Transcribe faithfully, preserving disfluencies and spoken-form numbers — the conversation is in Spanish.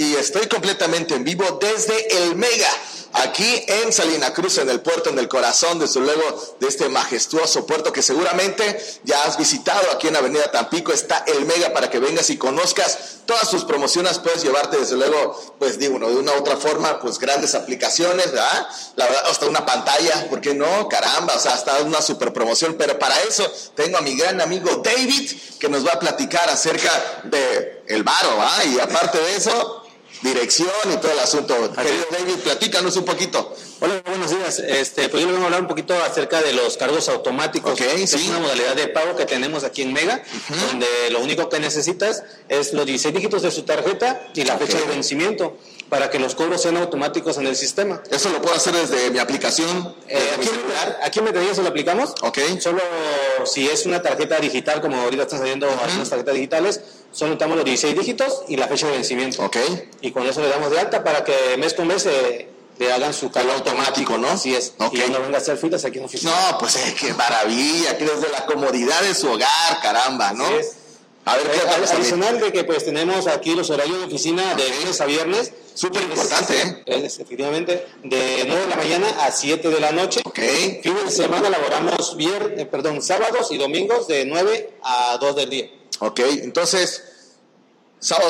y estoy completamente en vivo desde el Mega, aquí en Salina Cruz, en el puerto, en el corazón, desde luego, de este majestuoso puerto que seguramente ya has visitado. Aquí en Avenida Tampico está el Mega para que vengas y conozcas todas sus promociones. Puedes llevarte, desde luego, pues digo, ¿no? de una u otra forma, pues grandes aplicaciones, ¿verdad? La verdad, hasta una pantalla, ¿por qué no? Caramba, o sea, hasta una super promoción. Pero para eso tengo a mi gran amigo David, que nos va a platicar acerca de el varo, ¿ah? Y aparte de eso, dirección y todo el asunto. Así. Querido David, platícanos un poquito. Hola, buenos días. Este, pues yo les voy a hablar un poquito acerca de los cargos automáticos. Okay, sí. Es una modalidad de pago que tenemos aquí en Mega, uh-huh. donde lo único que necesitas es los dieciséis dígitos de su tarjeta y la fecha okay. de vencimiento para que los cobros sean automáticos en el sistema. ¿Eso lo puedo hacer desde mi aplicación? Eh, aquí, aquí en Metadía se lo aplicamos. Okay. Solo si es una tarjeta digital, como ahorita están saliendo uh-huh. algunas tarjetas digitales, solo notamos los dieciséis dígitos y la fecha de vencimiento. Okay. Y con eso le damos de alta para que mes con mes se... le hagan su cargo automático, ¿no? Así es. Okay. Y no venga a hacer filas aquí en la oficina. No, pues eh, qué maravilla, aquí desde la comodidad de su hogar, caramba, ¿no? Así es. A ver, eh, adicional de que pues tenemos aquí los horarios de oficina okay. de lunes a viernes. Súper importante, ¿eh? Es, efectivamente, de nueve de la mañana a siete de la noche. Ok. Fin de semana laboramos viernes, eh, perdón, sábados y domingos de nueve a dos del día. Ok, entonces, sábado